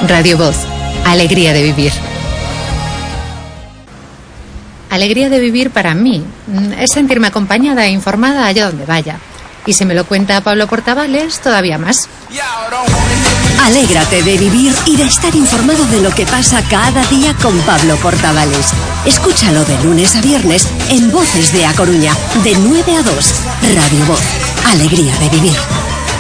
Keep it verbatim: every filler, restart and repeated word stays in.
Radio Voz, alegría de vivir. Alegría de vivir para mí es sentirme acompañada e informada allá donde vaya. Y si me lo cuenta Pablo Portavales, todavía más. Alégrate de vivir y de estar informado de lo que pasa cada día con Pablo Portavales. Escúchalo de lunes a viernes en Voces de A Coruña, de nueve a dos. Radio Voz, alegría de vivir.